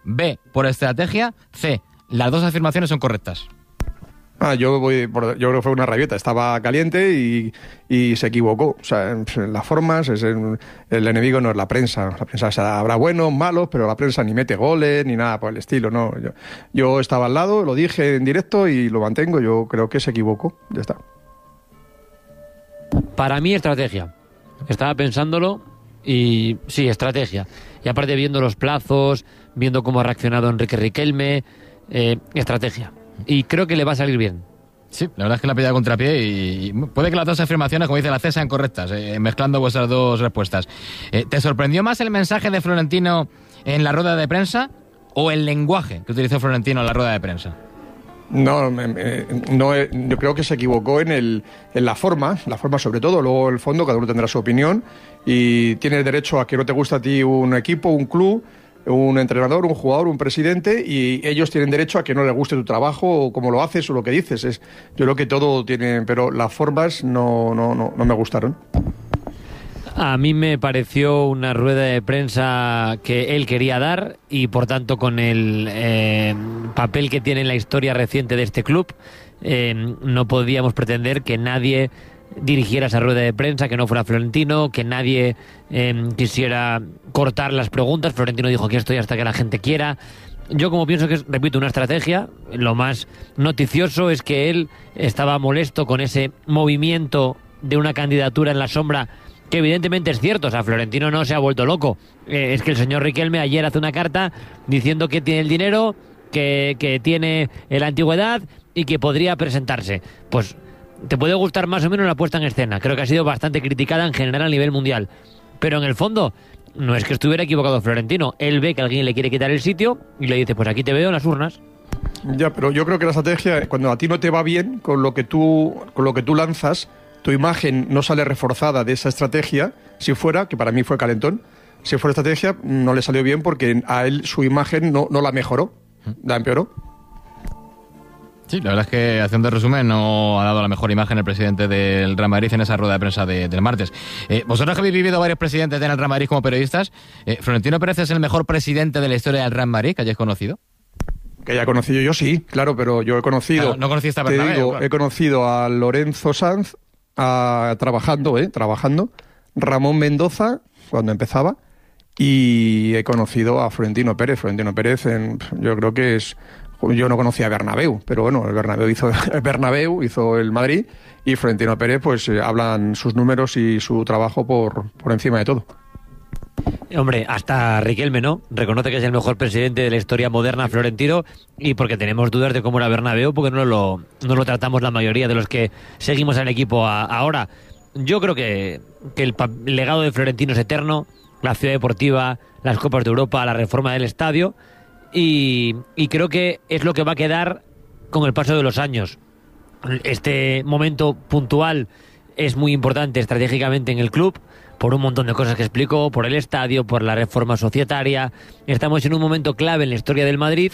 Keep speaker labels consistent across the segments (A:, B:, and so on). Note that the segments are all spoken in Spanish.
A: B, por estrategia, C, las dos afirmaciones son correctas.
B: Yo creo que fue una rabieta, estaba caliente y se equivocó. O sea, en las formas, el enemigo no es la prensa. La prensa habrá buenos, malos, pero la prensa ni mete goles ni nada por el estilo. No, yo estaba al lado, lo dije en directo y lo mantengo. Yo creo que se equivocó. Ya está.
C: Para mí, estrategia. Estaba pensándolo y sí, estrategia. Y aparte viendo los plazos, viendo cómo ha reaccionado Enrique Riquelme, estrategia. Y creo que le va a salir bien.
A: Sí, la verdad es que la ha pillado contrapié y puede que las dos afirmaciones, como dice la C, sean correctas, mezclando vuestras dos respuestas. ¿Te sorprendió más el mensaje de Florentino en la rueda de prensa o el lenguaje que utilizó Florentino en la rueda de prensa?
B: No, yo creo que se equivocó en la forma sobre todo, luego el fondo, cada uno tendrá su opinión y tienes derecho a que no te guste a ti un equipo, un club, un entrenador, un jugador, un presidente, y ellos tienen derecho a que no les guste tu trabajo o cómo lo haces o lo que dices. Yo creo que todo tiene, pero las formas no me gustaron.
C: A mí me pareció una rueda de prensa que él quería dar y por tanto con el papel que tiene en la historia reciente de este club no podíamos pretender que nadie dirigiera esa rueda de prensa, que no fuera Florentino, que nadie quisiera cortar las preguntas. Florentino dijo que estoy hasta que la gente quiera. Yo como pienso que es, repito, una estrategia. Lo más noticioso es que él estaba molesto con ese movimiento de una candidatura en la sombra, que evidentemente es cierto. O sea, Florentino no se ha vuelto loco. Es que el señor Riquelme ayer hace una carta diciendo que tiene el dinero, que tiene la antigüedad y que podría presentarse. Pues te puede gustar más o menos la puesta en escena. Creo que ha sido bastante criticada en general a nivel mundial. Pero en el fondo, no es que estuviera equivocado Florentino. Él ve que alguien le quiere quitar el sitio y le dice, pues aquí te veo en las urnas.
B: Ya, pero yo creo que la estrategia, cuando a ti no te va bien con lo que tú lanzas, tu imagen no sale reforzada de esa estrategia. Si fuera, que para mí fue calentón, si fuera estrategia, no le salió bien porque a él su imagen no la mejoró, la empeoró.
A: Sí, la verdad es que, haciendo resumen, no ha dado la mejor imagen el presidente del Real Madrid en esa rueda de prensa del martes. Vosotros que habéis vivido varios presidentes del Real Madrid como periodistas, ¿Florentino Pérez es el mejor presidente de la historia del Real Madrid que hayáis conocido?
B: Que haya conocido yo, sí, claro, pero yo he conocido...
A: Claro, no conociste a Bernabéu, claro.
B: He conocido a Lorenzo Sanz trabajando, Ramón Mendoza, cuando empezaba, y he conocido a Florentino Pérez. Florentino Pérez, yo creo que es... Yo no conocía a Bernabéu, pero bueno, el Bernabéu hizo el Madrid, y Florentino Pérez, pues hablan sus números y su trabajo por encima de todo.
C: Hombre, hasta Riquelme, ¿no? Reconoce que es el mejor presidente de la historia moderna, Florentino, y porque tenemos dudas de cómo era Bernabéu, porque no lo tratamos la mayoría de los que seguimos al equipo ahora. Yo creo que el legado de Florentino es eterno, la ciudad deportiva, las Copas de Europa, la reforma del estadio, y creo que es lo que va a quedar con el paso de los años. Este momento puntual es muy importante estratégicamente en el club, por un montón de cosas que explicó, por el estadio, por la reforma societaria. Estamos en un momento clave en la historia del Madrid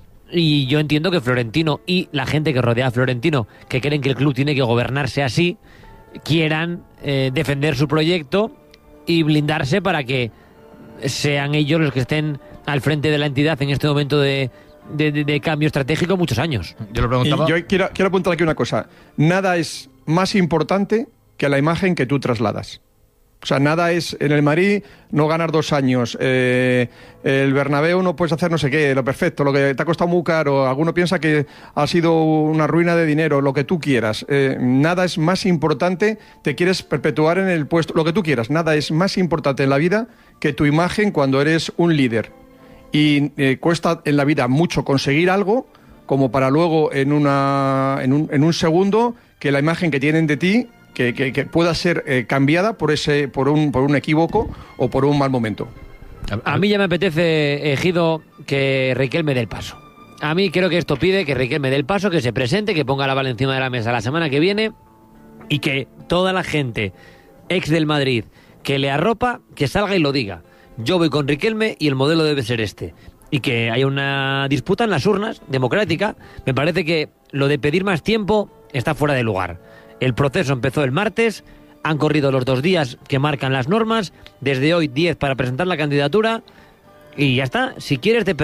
C: y yo entiendo que Florentino y la gente que rodea a Florentino, que creen que el club tiene que gobernarse así, quieran defender su proyecto y blindarse para que sean ellos los que estén al frente de la entidad en este momento de cambio estratégico muchos años.
A: Yo lo preguntaba.
B: Y yo quiero apuntar aquí una cosa. Nada es más importante que la imagen que tú trasladas. O sea, nada es, en el Madrid no ganar 2 años, el Bernabéu no puedes hacer no sé qué, lo perfecto, lo que te ha costado muy caro, alguno piensa que ha sido una ruina de dinero, lo que tú quieras. Nada es más importante, te quieres perpetuar en el puesto, lo que tú quieras, nada es más importante en la vida que tu imagen cuando eres un líder. Y cuesta en la vida mucho conseguir algo, como para luego en un segundo que la imagen que tienen de ti que pueda ser cambiada por un equívoco o por un mal momento.
C: A mí ya me apetece, Ejido, que Riquelme dé el paso. A mí creo que esto pide que Riquelme dé el paso, que se presente, que ponga la bala encima de la mesa la semana que viene y que toda la gente ex del Madrid que le arropa, que salga y lo diga. Yo voy con Riquelme y el modelo debe ser este. Y que haya una disputa en las urnas, democrática. Me parece que lo de pedir más tiempo está fuera de lugar. El proceso empezó el martes, han corrido los 2 días que marcan las normas, desde hoy 10 para presentar la candidatura y ya está. Si quieres te